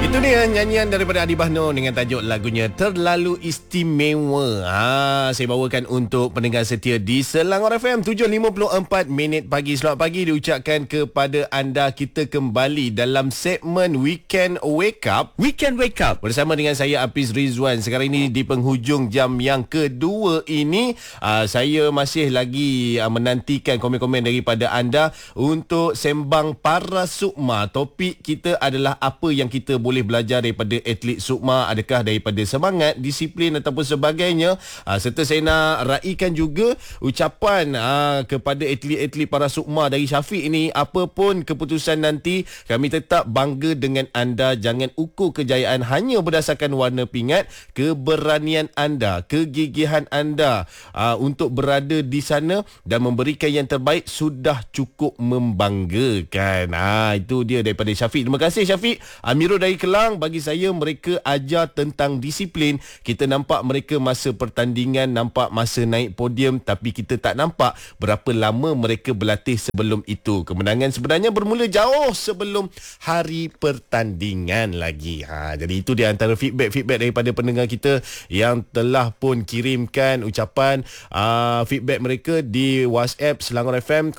Itu dia nyanyian daripada Adi Bahno dengan tajuk lagunya Terlalu Istimewa. Saya bawakan untuk pendengar setia di Selangor FM 7.54 minit pagi. Selamat pagi diucapkan kepada anda. Kita kembali dalam segmen Weekend Wake Up. Weekend Wake Up bersama dengan saya Hafiz Rizwan. Sekarang ini di penghujung jam yang kedua ini, saya masih lagi menantikan komen-komen daripada anda untuk sembang para sukma. Topik kita adalah apa yang kita boleh belajar daripada atlet sukma, adakah daripada semangat, disiplin ataupun sebagainya. Serta saya nak raikan juga ucapan kepada atlet-atlet para sukma dari Syafiq ini. Apa pun keputusan nanti, kami tetap bangga dengan anda. Jangan ukur kejayaan hanya berdasarkan warna pingat. Keberanian anda, kegigihan anda untuk berada di sana dan memberikan yang terbaik sudah cukup membanggakan. Itu dia daripada Syafiq. Terima kasih Syafiq. Amirul dari Kelang, bagi saya mereka ajar tentang disiplin. Kita nampak mereka masa pertandingan, nampak masa naik podium, tapi kita tak nampak berapa lama mereka berlatih sebelum itu. Kemenangan sebenarnya bermula jauh sebelum hari pertandingan lagi. Jadi itu dia antara feedback daripada pendengar kita yang telah pun kirimkan ucapan feedback mereka di WhatsApp Selangor FM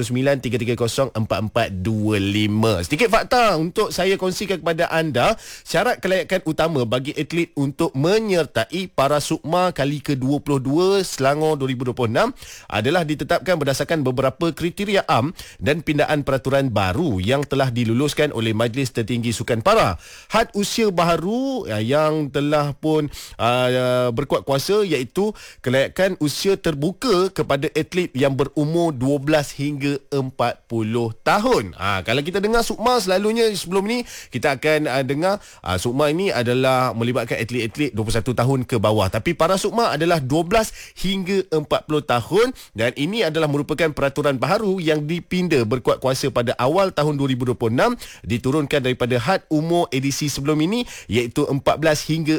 0193304425. Sedikit fakta untuk saya kongsikan kepada anda. Syarat kelayakan utama bagi atlet untuk menyertai para sukma kali ke-22 Selangor 2026 adalah ditetapkan berdasarkan beberapa kriteria am dan pindaan peraturan baru yang telah diluluskan oleh Majlis Tertinggi Sukan Para. Had usia baharu yang telah pun berkuat kuasa iaitu kelayakan usia terbuka kepada atlet yang berumur 12 hingga 40 tahun. Kalau kita dengar sukma, selalunya sebelum ni kita akan dengar sukma ini adalah melibatkan atlet-atlet 21 tahun ke bawah, tapi para sukma adalah 12 hingga 40 tahun dan ini adalah merupakan peraturan baharu yang dipinda berkuat kuasa pada awal tahun 2026, diturunkan daripada had umur edisi sebelum ini iaitu 14 hingga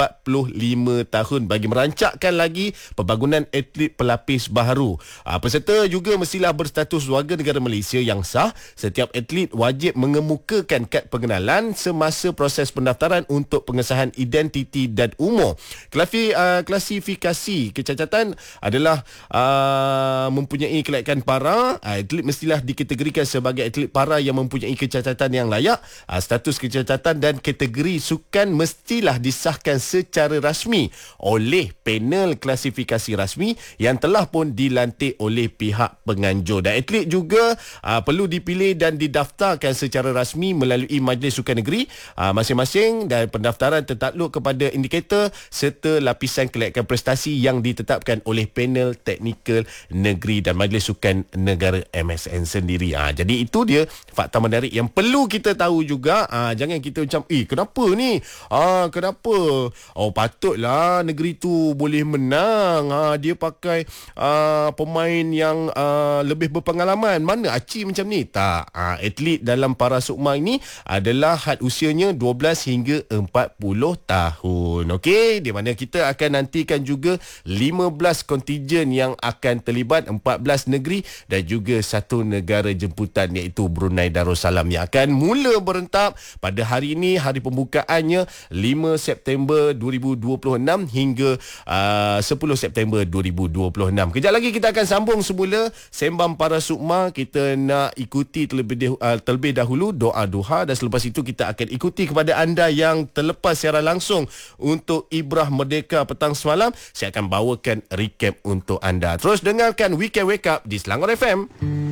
45 tahun bagi merancakkan lagi pembangunan atlet pelapis baharu. Peserta juga mestilah berstatus warga negara Malaysia yang sah. Setiap atlet wajib mengemukakan kad pengenalan semasa proses pendaftaran untuk pengesahan identiti dan umur. Klasifikasi kecacatan adalah mempunyai kelayakan para. Atlet mestilah dikategorikan sebagai atlet para yang mempunyai kecacatan yang layak. Status kecacatan dan kategori sukan mestilah disahkan secara rasmi oleh panel klasifikasi rasmi yang telah pun dilantik oleh pihak penganjur. Dan atlet juga perlu dipilih dan didaftarkan secara rasmi melalui Majlis Sukan Negeri masing-masing dan pendaftaran tertakluk kepada indikator serta lapisan kelayakan prestasi yang ditetapkan oleh panel teknikal negeri dan Majlis Sukan Negara MSN sendiri. Jadi itu dia fakta menarik yang perlu kita tahu juga. Jangan kita macam kenapa ni? Kenapa? Patutlah negeri tu boleh menang. Dia pakai pemain yang lebih berpengalaman. Mana Aci macam ni? Tak. Atlet dalam para sukma ini adalah had usianya 12 hingga 40 tahun. Okey, di mana kita akan nantikan juga 15 kontijen yang akan terlibat, 14 negeri dan juga satu negara jemputan iaitu Brunei Darussalam yang akan mula berentap pada hari ini. Hari pembukaannya 5 September 2026 hingga 10 September 2026. Kejap lagi kita akan sambung semula sembang para sukma. Kita nak ikuti terlebih dahulu doa duha dan selepas itu kita akan ikuti kepada anda yang terlepas secara langsung untuk Ibrah Merdeka petang semalam. Saya akan bawakan recap untuk anda. Terus dengarkan Weekend Wake Up di Selangor FM.